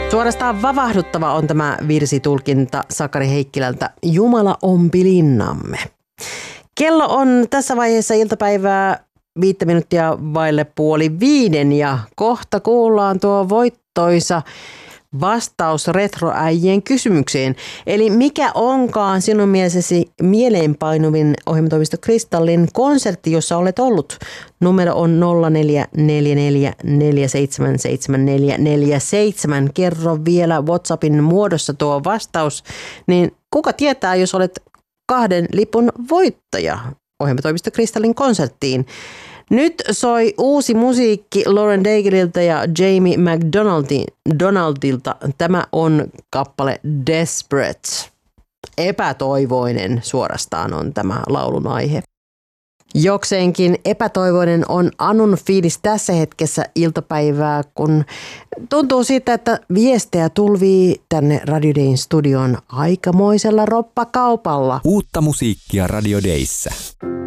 Suorastaan vavahduttava on tämä virsitulkinta Sakari Heikkilältä Jumala ompi linnamme. Kello on tässä vaiheessa iltapäivää 5 minuuttia vaille 4:30 ja kohta kuullaan tuo voittoisa vastaus retroäijien kysymykseen. Eli mikä onkaan sinun mielessäsi mieleenpainuvin ohjelmatoimisto Kristallin konsertti, jossa olet ollut? Numero on 0444477447. Kerro vielä WhatsAppin muodossa tuo vastaus. Niin kuka tietää, jos olet 2 lipun voittaja ohjelmatoimisto Kristallin konserttiin? Nyt soi uusi musiikki Lauren Daiglerilta ja Jamie McDonaldilta. Tämä on kappale Desperate. Epätoivoinen suorastaan on tämä laulun aihe. Jokseenkin epätoivoinen on Anun fiilis tässä hetkessä iltapäivää, kun tuntuu siitä, että viestejä tulvii tänne Radio Dayn studioon aikamoisella roppakaupalla. Uutta musiikkia Radio Dayssä.